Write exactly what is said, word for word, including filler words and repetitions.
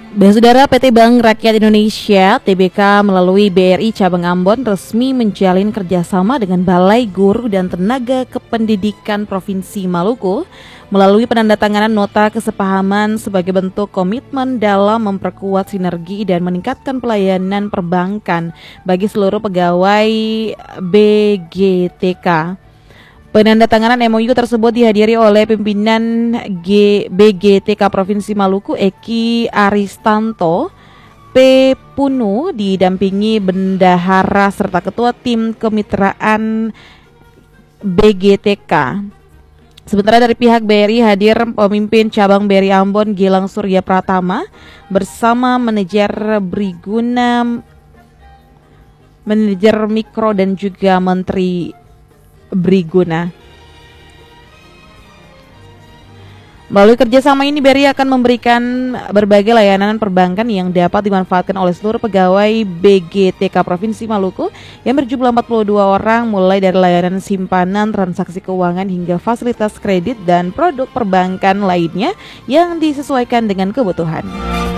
Baik saudara, P T Bank Rakyat Indonesia T B K melalui B R I Cabang Ambon resmi menjalin kerjasama dengan Balai Guru dan Tenaga Kependidikan Provinsi Maluku melalui penandatanganan nota kesepahaman sebagai bentuk komitmen dalam memperkuat sinergi dan meningkatkan pelayanan perbankan bagi seluruh pegawai B G T K. Penandatanganan M O U tersebut dihadiri oleh pimpinan G, B G T K Provinsi Maluku Eki Aristanto, P. Punu, didampingi bendahara serta ketua tim kemitraan B G T K. Sementara dari pihak B R I hadir pemimpin cabang B R I Ambon Gilang Surya Pratama bersama manajer Briguna, manajer mikro dan juga menteri Briguna. Melalui kerjasama ini, B R I akan memberikan berbagai layanan perbankan yang dapat dimanfaatkan oleh seluruh pegawai B G T K Provinsi Maluku yang berjumlah empat puluh dua orang, mulai dari layanan simpanan, transaksi keuangan hingga fasilitas kredit dan produk perbankan lainnya yang disesuaikan dengan kebutuhan.